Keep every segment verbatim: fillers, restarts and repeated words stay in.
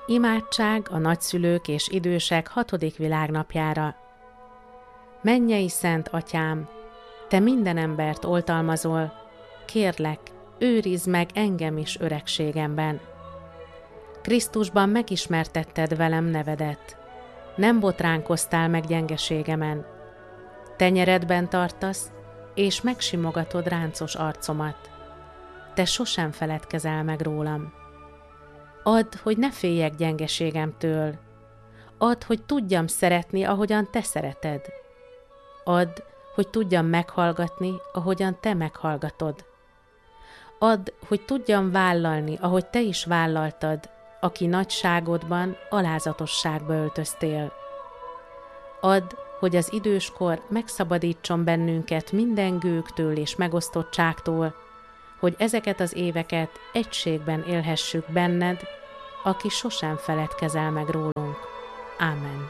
Imádság a nagyszülők és idősek hatodik világnapjára. Mennyei Szent Atyám, Te minden embert oltalmazol, kérlek, őrizd meg engem is öregségemben. Krisztusban megismertetted velem nevedet, nem botránkoztál meg gyengeségemen. Tenyeredben tartasz, és megsimogatod ráncos arcomat. Te sosem feledkezel meg rólam. Add, hogy ne féljek gyengeségemtől. Add, hogy tudjam szeretni, ahogyan Te szereted. Add, hogy tudjam meghallgatni, ahogyan Te meghallgatod. Add, hogy tudjam vállalni, ahogy Te is vállaltad, aki nagyságodban alázatosságba öltöztél. Add, hogy az időskor megszabadítson bennünket minden gőgtől és megosztottságtól, hogy ezeket az éveket egységben élhessük benned, aki sosem feledkezel meg rólunk. Ámen.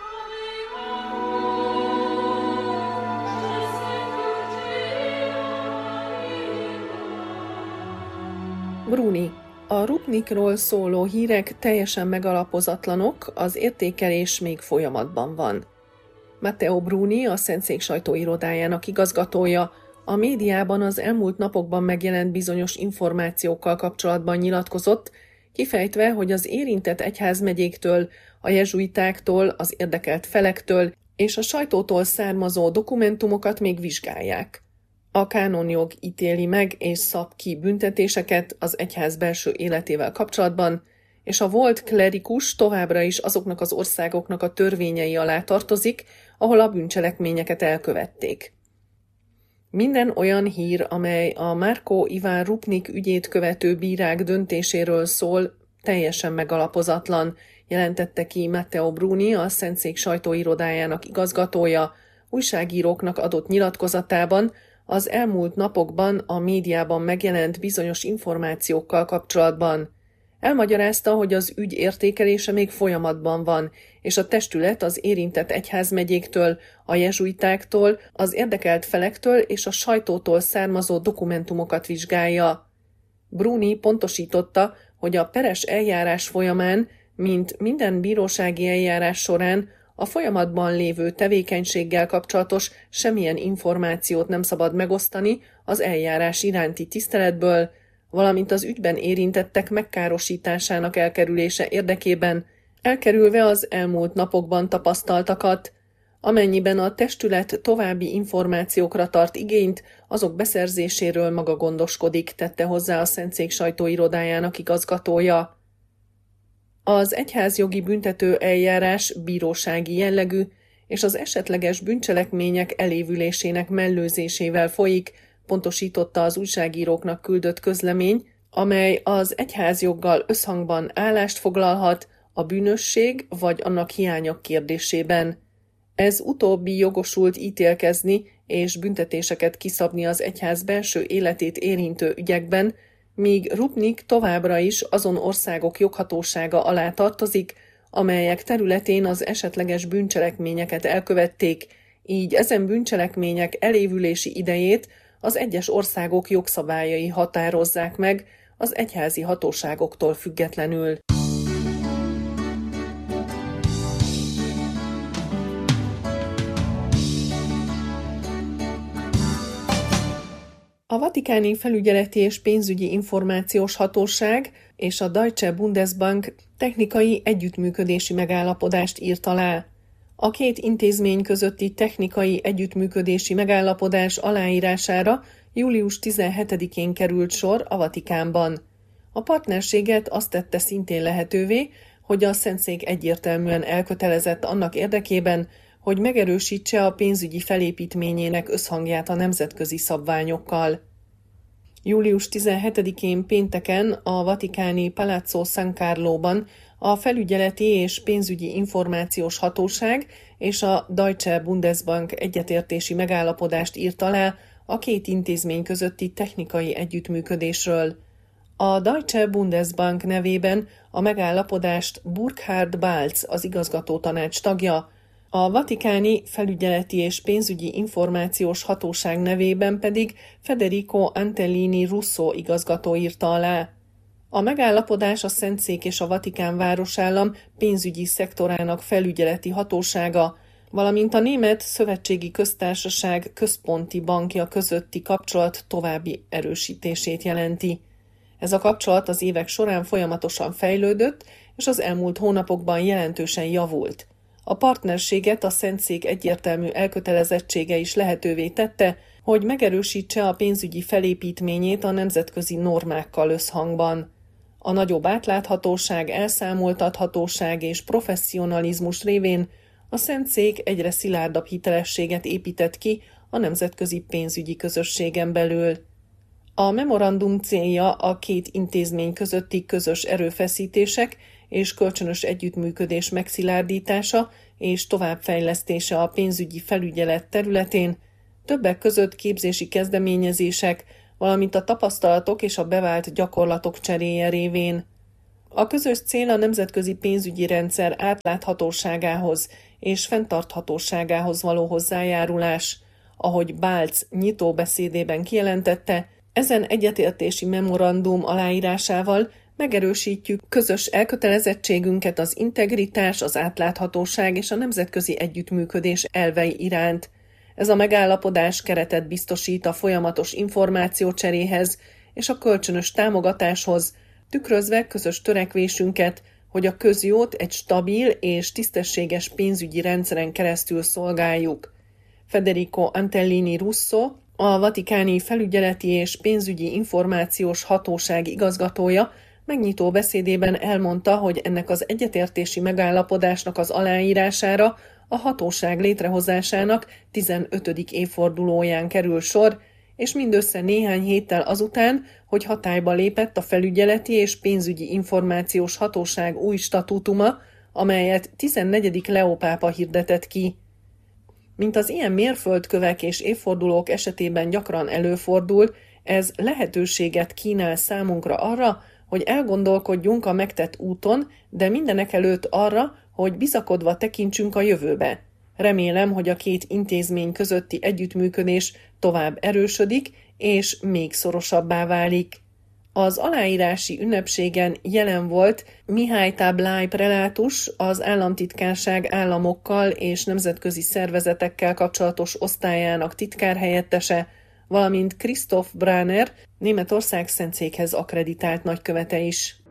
Bruni, a Rupnikról szóló hírek teljesen megalapozatlanok, az értékelés még folyamatban van. Matteo Bruni, a Szentszék sajtóirodájának igazgatója, a médiában az elmúlt napokban megjelent bizonyos információkkal kapcsolatban nyilatkozott, kifejtve, hogy az érintett egyházmegyéktől, a jezsuitáktól, az érdekelt felektől és a sajtótól származó dokumentumokat még vizsgálják. A kánonjog ítéli meg és szab ki büntetéseket az egyház belső életével kapcsolatban, és a volt klerikus továbbra is azoknak az országoknak a törvényei alá tartozik, ahol a bűncselekményeket elkövették. Minden olyan hír, amely a Marko Iván Rupnik ügyét követő bírák döntéséről szól, teljesen megalapozatlan, jelentette ki Matteo Bruni, a Szentszék sajtóirodájának igazgatója, újságíróknak adott nyilatkozatában az elmúlt napokban a médiában megjelent bizonyos információkkal kapcsolatban. Elmagyarázta, hogy az ügy értékelése még folyamatban van, és a testület az érintett egyházmegyéktől, a jezsuitáktól, az érdekelt felektől és a sajtótól származó dokumentumokat vizsgálja. Bruni pontosította, hogy a peres eljárás folyamán, mint minden bírósági eljárás során, a folyamatban lévő tevékenységgel kapcsolatos semmilyen információt nem szabad megosztani az eljárás iránti tiszteletből, valamint az ügyben érintettek megkárosításának elkerülése érdekében, elkerülve az elmúlt napokban tapasztaltakat, amennyiben a testület további információkra tart igényt, azok beszerzéséről maga gondoskodik, tette hozzá a Szentszék sajtóirodájának igazgatója. Az egyházjogi büntető eljárás bírósági jellegű, és az esetleges bűncselekmények elévülésének mellőzésével folyik, pontosította az újságíróknak küldött közlemény, amely az egyházjoggal összhangban állást foglalhat a bűnösség vagy annak hiánya kérdésében. Ez utóbbi jogosult ítélkezni és büntetéseket kiszabni az egyház belső életét érintő ügyekben, míg Rupnik továbbra is azon országok joghatósága alá tartozik, amelyek területén az esetleges bűncselekményeket elkövették, így ezen bűncselekmények elévülési idejét az egyes országok jogszabályai határozzák meg az egyházi hatóságoktól függetlenül. A Vatikáni Felügyeleti és Pénzügyi Információs Hatóság és a Deutsche Bundesbank technikai együttműködési megállapodást írt alá. A két intézmény közötti technikai együttműködési megállapodás aláírására július tizenhetedikén került sor a Vatikánban. A partnerséget azt tette szintén lehetővé, hogy a Szentszék egyértelműen elkötelezett annak érdekében, hogy megerősítse a pénzügyi felépítményének összhangját a nemzetközi szabványokkal. július tizenhetedikén pénteken a vatikáni Palazzo San Carlóban a Felügyeleti és Pénzügyi Információs Hatóság és a Deutsche Bundesbank egyetértési megállapodást írt alá a két intézmény közötti technikai együttműködésről. A Deutsche Bundesbank nevében a megállapodást Burkhard Balz, az igazgatótanács tagja, a Vatikáni Felügyeleti és Pénzügyi Információs Hatóság nevében pedig Federico Antellini Russo igazgató írta alá. A megállapodás a Szentszék és a Vatikán városállam pénzügyi szektorának felügyeleti hatósága, valamint a Német Szövetségi Köztársaság központi bankja közötti kapcsolat további erősítését jelenti. Ez a kapcsolat az évek során folyamatosan fejlődött, és az elmúlt hónapokban jelentősen javult. A partnerséget a Szentszék egyértelmű elkötelezettsége is lehetővé tette, hogy megerősítse a pénzügyi felépítményét a nemzetközi normákkal összhangban. A nagyobb átláthatóság, elszámoltathatóság és professzionalizmus révén a Szentszék egyre szilárdabb hitelességet épített ki a nemzetközi pénzügyi közösségen belül. A memorandum célja a két intézmény közötti közös erőfeszítések és kölcsönös együttműködés megszilárdítása és továbbfejlesztése a pénzügyi felügyelet területén, többek között képzési kezdeményezések, valamint a tapasztalatok és a bevált gyakorlatok cseréje révén. A közös cél a nemzetközi pénzügyi rendszer átláthatóságához és fenntarthatóságához való hozzájárulás. Ahogy Balz nyitóbeszédében kijelentette, ezen egyetértési memorandum aláírásával megerősítjük közös elkötelezettségünket az integritás, az átláthatóság és a nemzetközi együttműködés elvei iránt. Ez a megállapodás keretet biztosít a folyamatos információcseréhez és a kölcsönös támogatáshoz, tükrözve közös törekvésünket, hogy a közjót egy stabil és tisztességes pénzügyi rendszeren keresztül szolgáljuk. Federico Antellini Russo, a Vatikáni Felügyeleti és Pénzügyi Információs Hatóság igazgatója megnyitó beszédében elmondta, hogy ennek az egyetértési megállapodásnak az aláírására a hatóság létrehozásának tizenötödik évfordulóján kerül sor, és mindössze néhány héttel azután, hogy hatályba lépett a Felügyeleti és Pénzügyi Információs Hatóság új statútuma, amelyet tizennegyedik Leó pápa hirdetett ki. Mint az ilyen mérföldkövek és évfordulók esetében gyakran előfordul, ez lehetőséget kínál számunkra arra, hogy elgondolkodjunk a megtett úton, de mindenekelőtt arra, hogy bizakodva tekintsünk a jövőbe. Remélem, hogy a két intézmény közötti együttműködés tovább erősödik, és még szorosabbá válik. Az aláírási ünnepségen jelen volt Mihály Táblai prelátus, az államtitkárság államokkal és nemzetközi szervezetekkel kapcsolatos osztályának titkárhelyettese, valamint Christoph Bráner, Németország Szentszékhez akkreditált nagykövete is.